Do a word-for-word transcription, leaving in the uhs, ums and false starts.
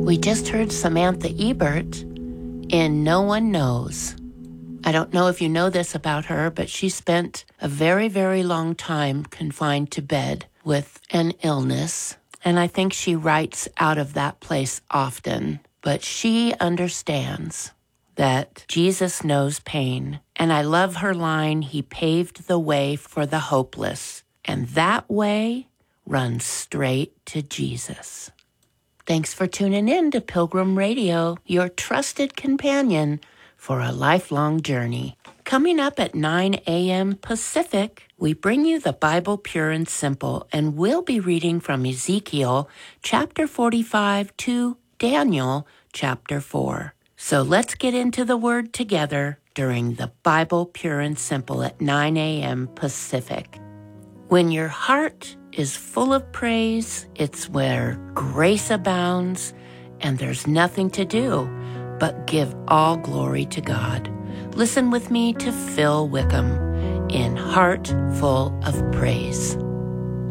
We just heard Samantha Ebert in No One Knows. I don't know if you know this about her, but she spent a very, very long time confined to bed with an illness. And I think she writes out of that place often. But she understands that Jesus knows pain. And I love her line, he paved the way for the hopeless. And that way runs straight to Jesus. Thanks for tuning in to Pilgrim Radio, your trusted companion for a lifelong journey. Coming up at nine a.m. Pacific, we bring you the Bible Pure and Simple, and we'll be reading from Ezekiel chapter forty-five to Daniel chapter four. So let's get into the Word together during the Bible Pure and Simple at nine a.m. Pacific. When your heart is full of praise, it's where grace abounds, and there's nothing to do but give all glory to God. Listen with me to Phil Wickham in Heart Full of Praise.